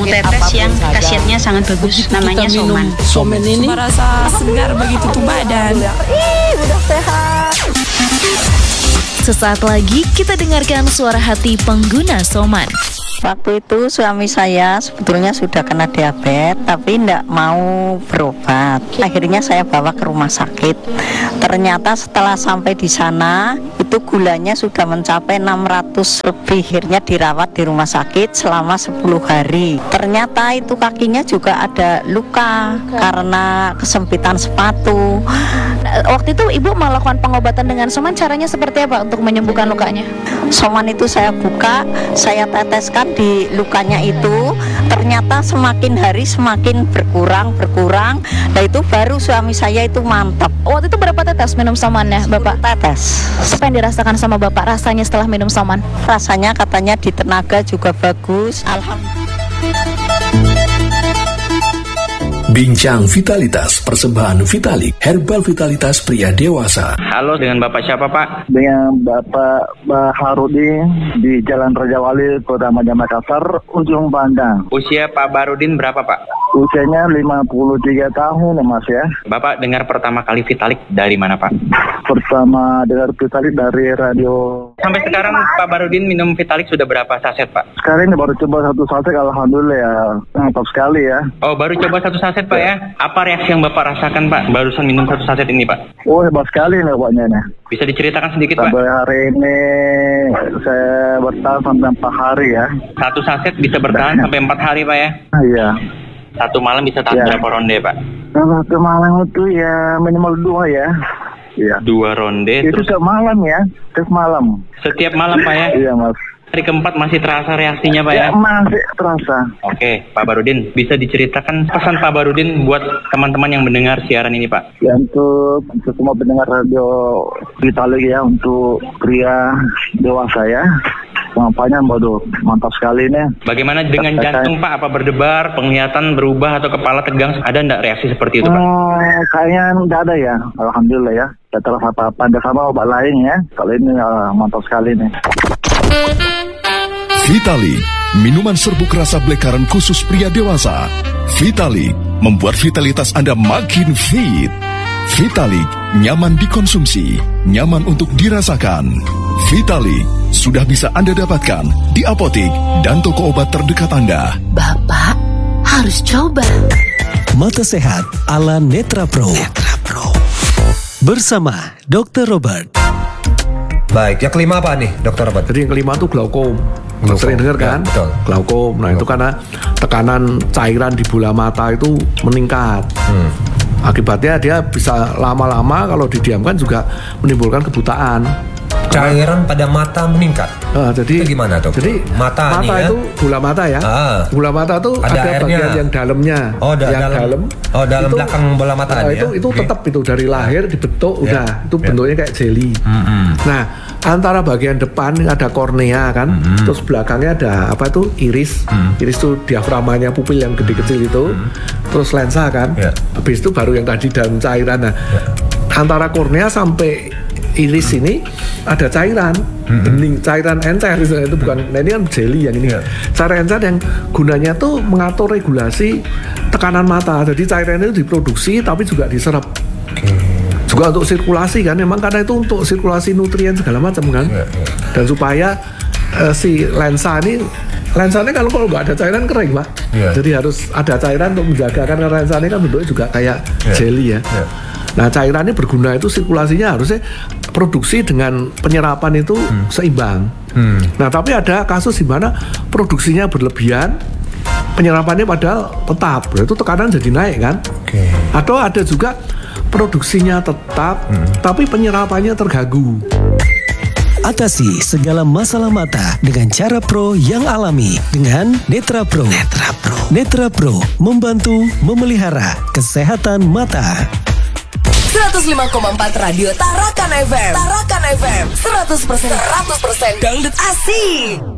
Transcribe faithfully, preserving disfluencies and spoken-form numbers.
tetes yang khasiatnya sangat bagus, namanya soman. Somen ini merasa segar begitu tuh badan. Ih, udah sehat. Sesaat lagi kita dengarkan suara hati pengguna Soman. Waktu itu suami saya sebetulnya sudah kena diabetes tapi tidak mau berobat. Akhirnya saya bawa ke rumah sakit. Ternyata setelah sampai di sana itu gulanya sudah mencapai enam ratus lebih. Akhirnya dirawat di rumah sakit selama sepuluh hari. Ternyata itu kakinya juga ada luka karena kesempitan sepatu. Waktu itu ibu melakukan pengobatan dengan Soman, caranya seperti apa untuk menyembuhkan lukanya? Soman itu saya buka, saya teteskan di lukanya itu, ternyata semakin hari semakin berkurang berkurang. Nah itu baru suami saya itu mantap. Waktu itu berapa tetes minum Somannya Bapak? Tetes. Apa yang dirasakan sama Bapak rasanya setelah minum Soman? Rasanya katanya di tenaga juga bagus. Alhamdulillah. Bincang Vitalitas, persembahan Vitalik, herbal vitalitas pria dewasa. Halo, dengan Bapak siapa Pak? Dengan Bapak Baharudin di Jalan Raja Wali, Kota Makassar, Ujung Pandang. Usia Pak Barudin berapa Pak? Usianya lima puluh tiga tahun ya Mas ya. Bapak dengar pertama kali Vitalik dari mana Pak? Pertama dengar Vitalik dari radio. Sampai sekarang Pak Barudin minum Vitalik sudah berapa saset Pak? Sekarang ini baru coba satu saset, alhamdulillah ya. Mantap sekali ya. Oh, baru coba satu saset Pak ya? Apa reaksi yang Bapak rasakan Pak barusan minum satu saset ini Pak? Oh, hebat sekali nih pokoknya nih. Bisa diceritakan sedikit sampai Pak? Sampai hari ini saya bertahan sampai empat hari ya. Satu saset bisa bertahan nah. sampai empat hari Pak ya? Iya. Satu malam bisa tahan ya. Berapa ronde Pak? Satu malam itu ya minimal dua ya. Iya. Dua ronde. Itu terus... setiap malam ya, setiap malam. Setiap malam Pak ya? Iya Mas. Hari keempat masih terasa reaksinya Pak ya? Ya masih terasa. Oke Pak Barudin, bisa diceritakan pesan Pak Barudin buat teman-teman yang mendengar siaran ini Pak? Ya untuk, untuk semua pendengar radio Vitalik ya, untuk pria dewasa ya. Pengampanya waduh mantap sekali nih. Bagaimana dengan jantung Pak? Apa berdebar, penglihatan berubah atau kepala tegang? Ada enggak reaksi seperti itu Pak? Hmm, kayaknya enggak ada ya. Alhamdulillah ya. Tidak terasa apa-apa. Ada sama obat lain ya. Kalau ini uh, mantap sekali nih. Vitalik, minuman serbuk rasa blekaran khusus pria dewasa. Vitalik membuat vitalitas Anda makin fit. Vitalik nyaman dikonsumsi, nyaman untuk dirasakan. Vitalik sudah bisa Anda dapatkan di apotik dan toko obat terdekat Anda. Bapak harus coba. Mata sehat ala Netra Pro. Netra Pro. Bersama dokter Robert. Baik, yang kelima apa nih dokter Robert? Jadi yang kelima itu glaukom. Glaukom. Sering dengar kan? Ya, betul. Glaukom. Nah glaukom. Itu karena tekanan cairan di bola mata itu meningkat. Hmm. Akibatnya dia bisa lama-lama kalau didiamkan juga menimbulkan kebutaan. Cairan pada mata meningkat. Uh, jadi itu gimana dok? Jadi mata, mata nih, itu ya? bola mata ya. Ah. Bola mata itu ada, ada bagian yang dalamnya. Oh, da- yang dalam. dalam. Oh, dalam itu, belakang bola mata uh, ya. Itu itu okay. Tetap itu dari lahir dibentuk yeah. Udah itu yeah. Bentuknya kayak jelly. Mm-hmm. Nah, antara bagian depan ada kornea kan, mm-hmm. Terus belakangnya ada apa itu iris. Mm-hmm. Iris itu diafragmanya pupil yang gede kecil itu. Mm-hmm. Terus lensa kan. Yeah. Habis itu baru yang tadi dalam cairan. Nah, yeah. Antara kornea sampai iris ini ada cairan, mm-hmm. bening, cairan encer itu bukan, nah ini kan jelly yang ini. Yeah. Cairan encer yang gunanya tuh mengatur regulasi tekanan mata. Jadi cairan itu diproduksi tapi juga diserap. Okay. Juga untuk sirkulasi kan, memang karena itu untuk sirkulasi nutrien segala macam kan. Yeah, yeah. Dan supaya uh, si lensa ini lensanya kalau kalau nggak ada cairan kering Pak. Yeah. Jadi harus ada cairan untuk menjaga, karena lensa ini kan bentuknya juga kayak yeah. jelly ya. Yeah. Nah cairannya berguna itu sirkulasinya harusnya produksi dengan penyerapan itu hmm. seimbang. Hmm. Nah tapi ada kasus di mana produksinya berlebihan, penyerapannya padahal tetap, itu tekanan jadi naik kan. Okay. Atau ada juga produksinya tetap, hmm. tapi penyerapannya terganggu. Atasi segala masalah mata dengan cara pro yang alami dengan Netra Pro. Netra Pro. Netra Pro membantu memelihara kesehatan mata. seratus lima koma empat Radio Tarakan F M. Tarakan F M seratus persen seratus persen dangdut asik.